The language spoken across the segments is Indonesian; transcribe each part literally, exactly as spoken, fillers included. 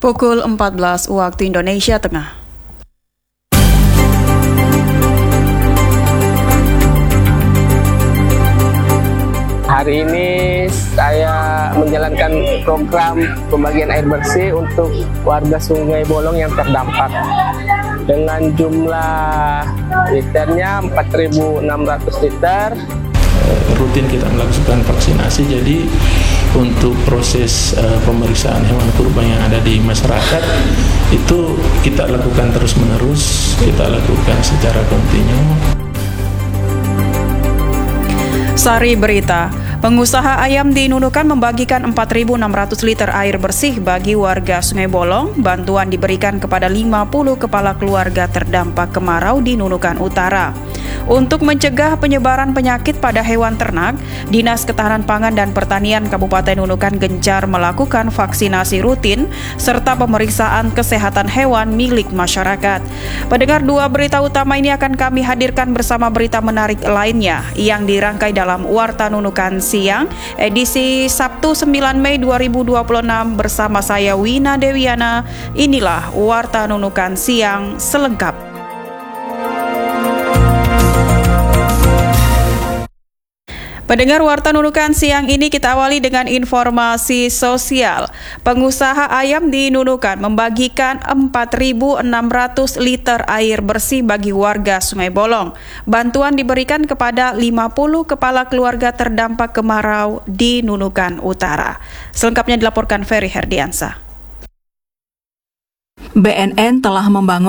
Pukul empat belas waktu Indonesia Tengah. Hari ini saya menjalankan program pembagian air bersih untuk warga Sungai Bolong yang terdampak dengan jumlah liternya empat ribu enam ratus liter. Rutin kita melakukan vaksinasi, jadi untuk proses uh, pemeriksaan hewan kurban yang ada di masyarakat itu kita lakukan terus-menerus, kita lakukan secara kontinu. Sari berita, pengusaha ayam di Nunukan membagikan empat ribu enam ratus liter air bersih bagi warga Sungai Bolong. Bantuan diberikan kepada lima puluh kepala keluarga terdampak kemarau di Nunukan Utara. Untuk mencegah penyebaran penyakit pada hewan ternak, Dinas Ketahanan Pangan dan Pertanian Kabupaten Nunukan gencar melakukan vaksinasi rutin serta pemeriksaan kesehatan hewan milik masyarakat. Pendengar, dua berita utama ini akan kami hadirkan bersama berita menarik lainnya yang dirangkai dalam Warta Nunukan Siang, edisi Sabtu sembilan Mei dua ribu dua puluh enam bersama saya Wina Dewiana. Inilah Warta Nunukan Siang selengkap. Pendengar, Warta Nunukan Siang ini kita awali dengan informasi sosial. Pengusaha ayam di Nunukan membagikan empat ribu enam ratus liter air bersih bagi warga Sungai Bolong. Bantuan diberikan kepada lima puluh kepala keluarga terdampak kemarau di Nunukan Utara. Selengkapnya dilaporkan Ferry Herdiansa. B N N telah membangun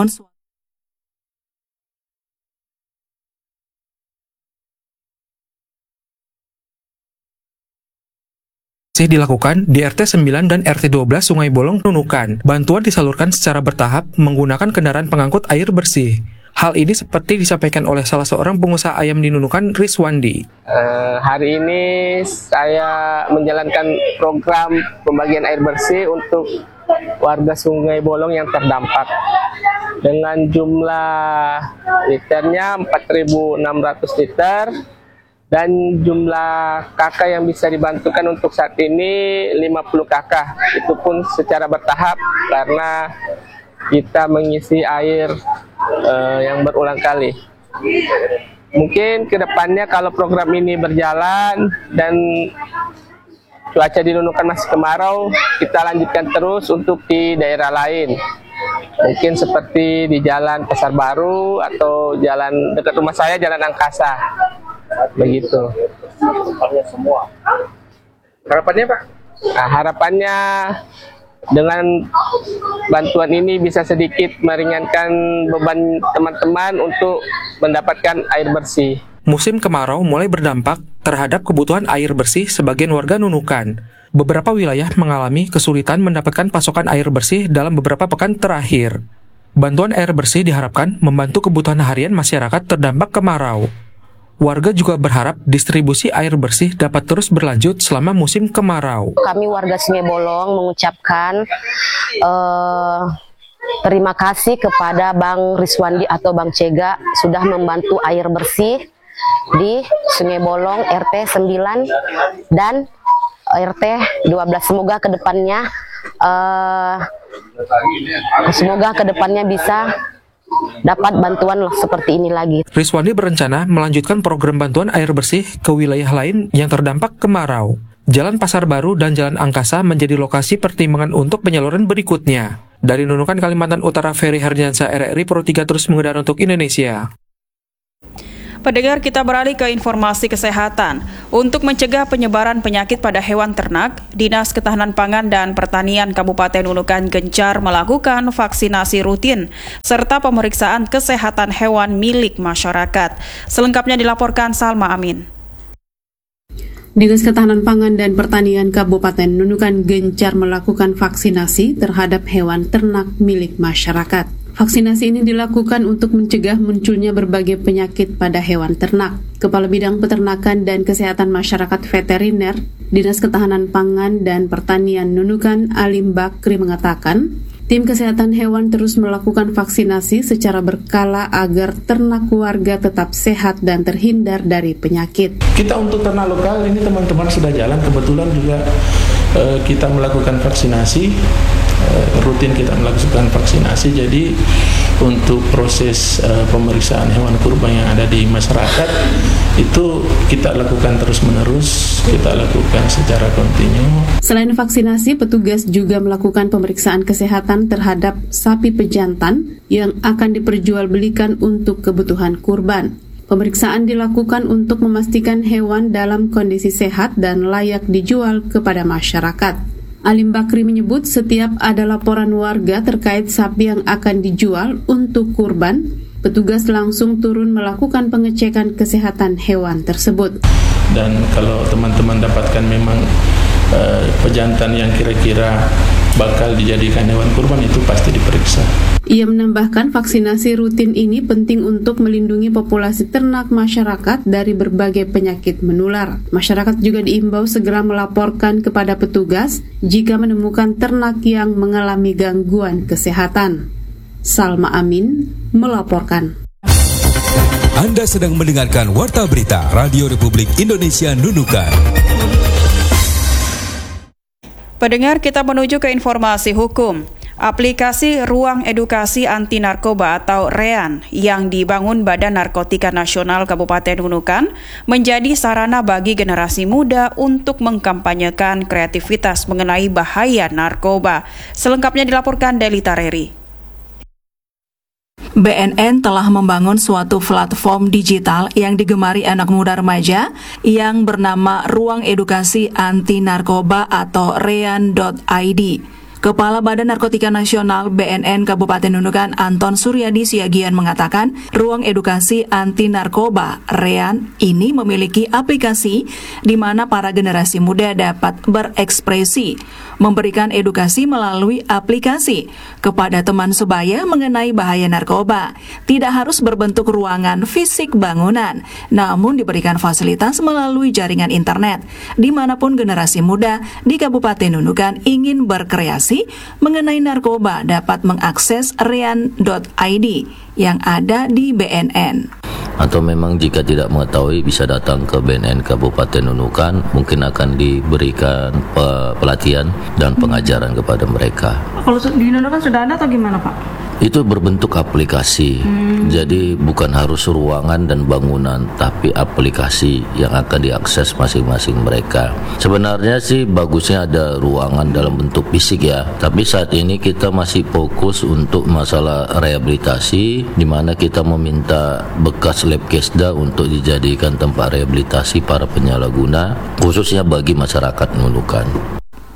dilakukan di R T sembilan dan R T dua belas Sungai Bolong Nunukan. Bantuan disalurkan secara bertahap menggunakan kendaraan pengangkut air bersih. Hal ini seperti disampaikan oleh salah seorang pengusaha ayam di Nunukan, Riswandi. Uh, hari ini saya menjalankan program pembagian air bersih untuk warga Sungai Bolong yang terdampak dengan jumlah liternya empat ribu enam ratus liter. Dan jumlah kakak yang bisa dibantukan untuk saat ini lima puluh kakak. Itu pun secara bertahap karena kita mengisi air uh, yang berulang kali. Mungkin ke depannya kalau program ini berjalan dan cuaca di Nunukan masih kemarau, kita lanjutkan terus untuk di daerah lain. Mungkin seperti di Jalan Pasar Baru atau jalan dekat rumah saya, Jalan Angkasa. Begitu. Semua. Harapannya, Pak? Nah, harapannya dengan bantuan ini bisa sedikit meringankan beban teman-teman untuk mendapatkan air bersih. Musim kemarau mulai berdampak terhadap kebutuhan air bersih sebagian warga Nunukan. Beberapa wilayah mengalami kesulitan mendapatkan pasokan air bersih dalam beberapa pekan terakhir. Bantuan air bersih diharapkan membantu kebutuhan harian masyarakat terdampak kemarau. Warga juga berharap distribusi air bersih dapat terus berlanjut selama musim kemarau. Kami warga Sungai Bolong mengucapkan uh, terima kasih kepada Bang Riswandi atau Bang Cega sudah membantu air bersih di Sungai Bolong R T sembilan dan R T dua belas. Semoga kedepannya uh, semoga kedepannya bisa dapat bantuan seperti ini lagi. Riswandi berencana melanjutkan program bantuan air bersih ke wilayah lain yang terdampak kemarau. Jalan Pasar Baru dan Jalan Angkasa menjadi lokasi pertimbangan untuk penyaluran berikutnya. Dari Nunukan, Kalimantan Utara, Ferry Herdiansa, R R I Pro tiga terus mengudara untuk Indonesia. Pendengar, kita beralih ke informasi kesehatan. Untuk mencegah penyebaran penyakit pada hewan ternak, Dinas Ketahanan Pangan dan Pertanian Kabupaten Nunukan gencar melakukan vaksinasi rutin serta pemeriksaan kesehatan hewan milik masyarakat. Selengkapnya dilaporkan Salma Amin. Dinas Ketahanan Pangan dan Pertanian Kabupaten Nunukan gencar melakukan vaksinasi terhadap hewan ternak milik masyarakat. Vaksinasi ini dilakukan untuk mencegah munculnya berbagai penyakit pada hewan ternak. Kepala Bidang Peternakan dan Kesehatan Masyarakat Veteriner, Dinas Ketahanan Pangan dan Pertanian Nunukan, Alim Bakri mengatakan, tim kesehatan hewan terus melakukan vaksinasi secara berkala agar ternak warga tetap sehat dan terhindar dari penyakit. Kita untuk ternak lokal ini teman-teman sudah jalan, kebetulan juga eh, kita melakukan vaksinasi rutin kita melakukan vaksinasi. Jadi untuk proses uh, pemeriksaan hewan kurban yang ada di masyarakat itu kita lakukan terus-menerus, kita lakukan secara kontinu. Selain vaksinasi, petugas juga melakukan pemeriksaan kesehatan terhadap sapi pejantan yang akan diperjualbelikan untuk kebutuhan kurban. Pemeriksaan dilakukan untuk memastikan hewan dalam kondisi sehat dan layak dijual kepada masyarakat. Alim Bakri menyebut setiap ada laporan warga terkait sapi yang akan dijual untuk kurban, petugas langsung turun melakukan pengecekan kesehatan hewan tersebut. Dan kalau teman-teman dapatkan memang uh, pejantan yang kira-kira bakal dijadikan hewan kurban, itu pasti diperiksa. Ia menambahkan vaksinasi rutin ini penting untuk melindungi populasi ternak masyarakat dari berbagai penyakit menular. Masyarakat juga diimbau segera melaporkan kepada petugas jika menemukan ternak yang mengalami gangguan kesehatan. Salma Amin melaporkan. Anda sedang mendengarkan Warta Berita Radio Republik Indonesia Nunukan. Pendengar, kita menuju ke informasi hukum. Aplikasi Ruang Edukasi Anti Narkoba atau REAN yang dibangun Badan Narkotika Nasional Kabupaten Nunukan menjadi sarana bagi generasi muda untuk mengkampanyekan kreativitas mengenai bahaya narkoba. Selengkapnya dilaporkan Deli Tareri. B N N telah membangun suatu platform digital yang digemari anak muda remaja yang bernama Ruang Edukasi Anti Narkoba atau rean dot i d. Kepala Badan Narkotika Nasional B N N Kabupaten Nunukan Anton Suryadi Siagian mengatakan, Ruang Edukasi Anti Narkoba REAN ini memiliki aplikasi di mana para generasi muda dapat berekspresi, memberikan edukasi melalui aplikasi kepada teman sebaya mengenai bahaya narkoba. Tidak harus berbentuk ruangan fisik bangunan, namun diberikan fasilitas melalui jaringan internet, dimanapun generasi muda di Kabupaten Nunukan ingin berkreasi mengenai narkoba dapat mengakses rean dot i d yang ada di B N N. Atau memang jika tidak mengetahui bisa datang ke B N N Kabupaten Nunukan, mungkin akan diberikan pelatihan dan pengajaran kepada mereka. Kalau di Nunukan sudah ada atau gimana Pak? Itu berbentuk aplikasi, hmm. jadi bukan harus ruangan dan bangunan, tapi aplikasi yang akan diakses masing-masing mereka. Sebenarnya sih bagusnya ada ruangan dalam bentuk fisik ya, tapi saat ini kita masih fokus untuk masalah rehabilitasi, di mana kita meminta bekas lab kesda untuk dijadikan tempat rehabilitasi para penyalahguna, khususnya bagi masyarakat Nunukan.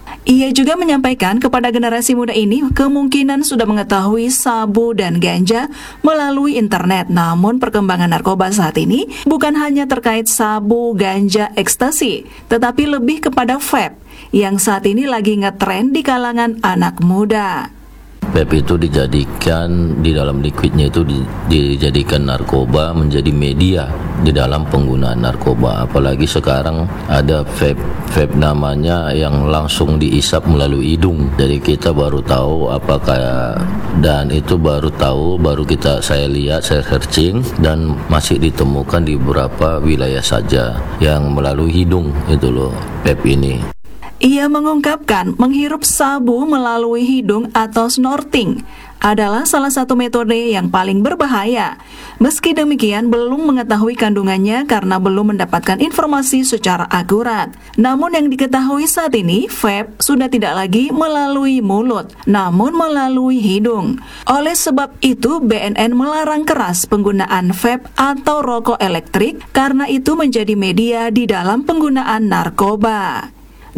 Ia juga menyampaikan kepada generasi muda ini kemungkinan sudah mengetahui sabu dan ganja melalui internet. Namun perkembangan narkoba saat ini bukan hanya terkait sabu, ganja, ekstasi, tetapi lebih kepada vape yang saat ini lagi ngetren di kalangan anak muda. Vape itu dijadikan di dalam liquidnya itu di, dijadikan narkoba menjadi media di dalam penggunaan narkoba. Apalagi sekarang ada vape vape namanya yang langsung diisap melalui hidung. Jadi kita baru tahu apakah, dan itu baru tahu baru kita saya lihat saya searching dan masih ditemukan di beberapa wilayah saja yang melalui hidung itu loh vape ini. Ia mengungkapkan menghirup sabu melalui hidung atau snorting adalah salah satu metode yang paling berbahaya. Meski demikian, belum mengetahui kandungannya karena belum mendapatkan informasi secara akurat. Namun yang diketahui saat ini, vape sudah tidak lagi melalui mulut, namun melalui hidung. Oleh sebab itu, B N N melarang keras penggunaan vape atau rokok elektrik karena itu menjadi media di dalam penggunaan narkoba.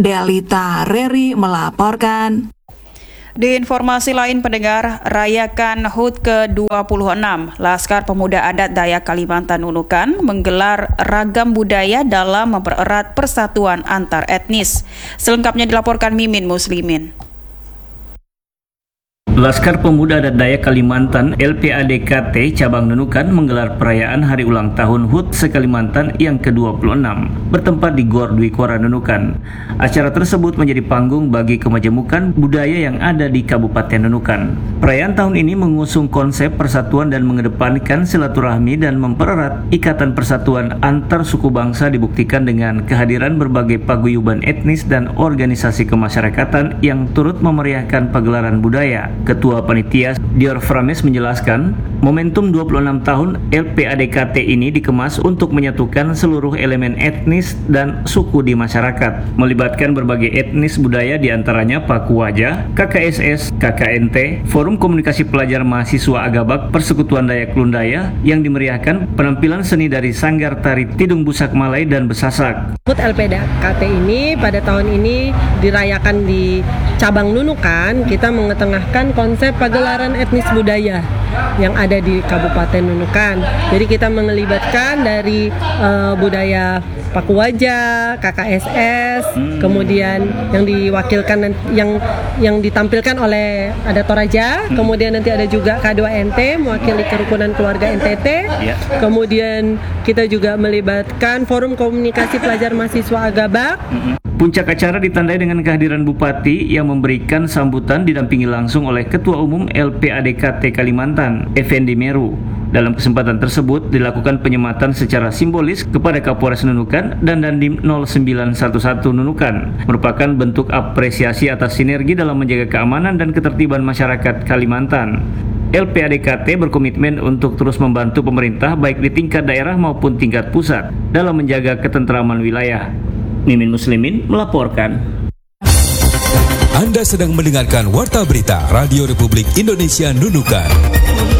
Delita Reri melaporkan. Di informasi lain pendengar, rayakan H U T ke dua puluh enam, Laskar Pemuda Adat Dayak Kalimantan Nunukan menggelar ragam budaya dalam mempererat persatuan antar etnis. Selengkapnya dilaporkan Mimin Muslimin. Laskar Pemuda Adat Dayak Kalimantan L P A D K T Cabang Nunukan menggelar perayaan Hari Ulang Tahun H U T se-Kalimantan yang ke dua puluh enam bertempat di Gor Dwi Kora Nunukan. Acara tersebut menjadi panggung bagi kemajemukan budaya yang ada di Kabupaten Nunukan. Perayaan tahun ini mengusung konsep persatuan dan mengedepankan silaturahmi dan mempererat ikatan persatuan antar suku bangsa dibuktikan dengan kehadiran berbagai paguyuban etnis dan organisasi kemasyarakatan yang turut memeriahkan pagelaran budaya. Ketua Panitia Dior Frames menjelaskan, momentum dua puluh enam tahun L P A D K T ini dikemas untuk menyatukan seluruh elemen etnis dan suku di masyarakat, melibatkan berbagai etnis budaya diantaranya Pakuaja, K K S S, K K N T, Forum Komunikasi Pelajar Mahasiswa Agabak, Persekutuan Dayak Lundaya yang dimeriahkan penampilan seni dari Sanggar Tari Tidung Busak Malay dan Besasak. H U T L P A D K T ini pada tahun ini dirayakan di Cabang Nunukan. Kita mengetengahkan konsep pagelaran etnis budaya yang ada di Kabupaten Nunukan. Jadi kita melibatkan dari uh, budaya Pakuaja, K K S S, hmm. kemudian yang diwakilkan yang yang ditampilkan oleh ada Toraja, hmm. kemudian nanti ada juga K dua N T mewakili kerukunan keluarga N T T. Yeah. Kemudian kita juga melibatkan Forum Komunikasi Pelajar Mahasiswa Agabak. Hmm. Puncak acara ditandai dengan kehadiran Bupati yang memberikan sambutan didampingi langsung oleh Ketua Umum L P A D K T Kalimantan, Effendi Meru. Dalam kesempatan tersebut dilakukan penyematan secara simbolis kepada Kapolres Nunukan dan Dandim nol sembilan satu satu Nunukan, merupakan bentuk apresiasi atas sinergi dalam menjaga keamanan dan ketertiban masyarakat Kalimantan. L P A D K T berkomitmen untuk terus membantu pemerintah baik di tingkat daerah maupun tingkat pusat dalam menjaga ketentraman wilayah. Mimin Muslimin melaporkan. Anda sedang mendengarkan Warta Berita Radio Republik Indonesia Nunukan.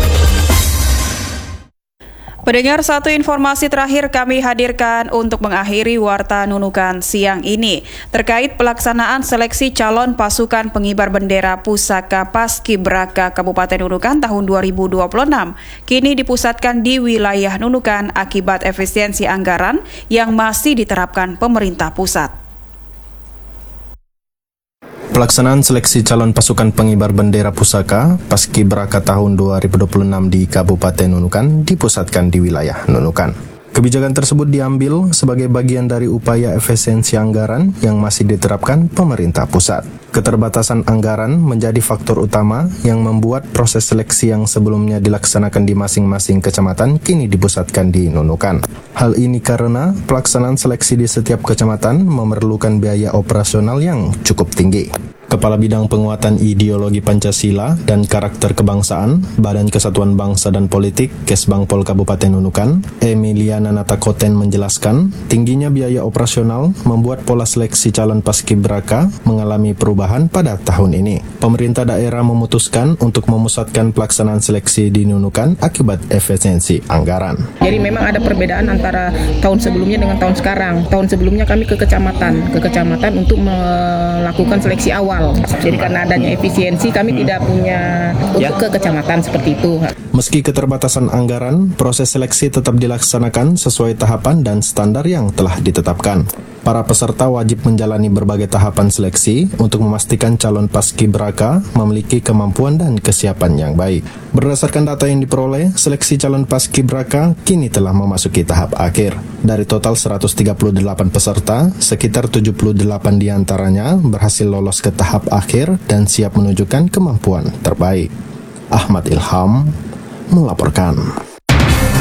Pendengar, satu informasi terakhir kami hadirkan untuk mengakhiri Warta Nunukan siang ini terkait pelaksanaan seleksi calon pasukan pengibar bendera Pusaka Paskibraka Kabupaten Nunukan tahun dua ribu dua puluh enam kini dipusatkan di wilayah Nunukan akibat efisiensi anggaran yang masih diterapkan pemerintah pusat. Pelaksanaan seleksi calon pasukan pengibar bendera Pusaka Paskibraka tahun dua ribu dua puluh enam di Kabupaten Nunukan dipusatkan di wilayah Nunukan. Kebijakan tersebut diambil sebagai bagian dari upaya efisiensi anggaran yang masih diterapkan pemerintah pusat. Keterbatasan anggaran menjadi faktor utama yang membuat proses seleksi yang sebelumnya dilaksanakan di masing-masing kecamatan kini dipusatkan di Nunukan. Hal ini karena pelaksanaan seleksi di setiap kecamatan memerlukan biaya operasional yang cukup tinggi. Kepala Bidang Penguatan Ideologi Pancasila dan Karakter Kebangsaan, Badan Kesatuan Bangsa dan Politik, Kesbangpol Kabupaten Nunukan, Emiliana Natakoten menjelaskan, tingginya biaya operasional membuat pola seleksi calon paskibraka mengalami perubahan pada tahun ini. Pemerintah daerah memutuskan untuk memusatkan pelaksanaan seleksi di Nunukan akibat efisiensi anggaran. Jadi memang ada perbedaan antara tahun sebelumnya dengan tahun sekarang. Tahun sebelumnya kami ke kecamatan, ke kecamatan untuk melakukan seleksi awal. Jadi karena adanya efisiensi kami hmm. tidak punya untuk ya. ke kecamatan seperti itu. Meski keterbatasan anggaran, proses seleksi tetap dilaksanakan sesuai tahapan dan standar yang telah ditetapkan. Para peserta wajib menjalani berbagai tahapan seleksi untuk memastikan calon paskibraka memiliki kemampuan dan kesiapan yang baik. Berdasarkan data yang diperoleh, seleksi calon paskibraka kini telah memasuki tahap akhir. Dari total seratus tiga puluh delapan peserta, sekitar tujuh puluh delapan diantaranya berhasil lolos ke tahap akhir dan siap menunjukkan kemampuan terbaik. Ahmad Ilham melaporkan.